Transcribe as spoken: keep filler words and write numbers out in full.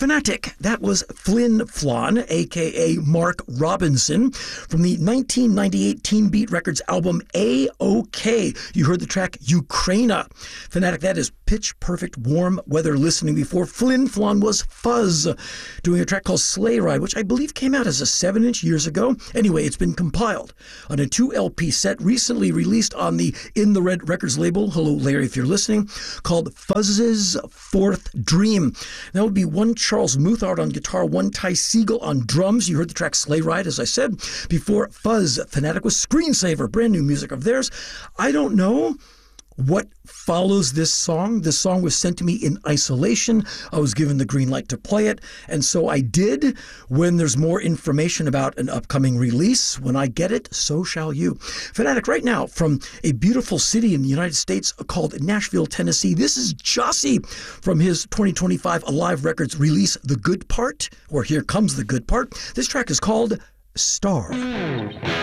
Fanatic. That was Flin Flon, a k a. Mark Robinson, from the nineteen ninety-eight Teen Beat Records album A OK. You heard the track Ukraina. Fanatic, that is pitch perfect warm weather listening. Before Flin Flon was Fuzz, doing a track called Sleigh Ride, which I believe came out as a seven inch years ago. Anyway, it's been compiled on a two L P set recently released on the In the Red Records label. Hello, Larry, if you're listening, called Fuzz's Fourth Dream. That would be one Charles Muthard on guitar, one Ty Siegel on drums. You heard the track Sleigh Ride, as I said. Before Fuzz, Fanatic was Screensaver, brand new music of theirs. I don't know what follows this song. This song was sent to me in isolation. I was given the green light to play it, and so I did. When there's more information about an upcoming release, when I get it, so shall you. Fanatic, right now, from a beautiful city in the United States called Nashville, Tennessee, this is Jossie from his twenty twenty-five Alive Records release, The Good Part, or Here Comes the Good Part. This track is called Star.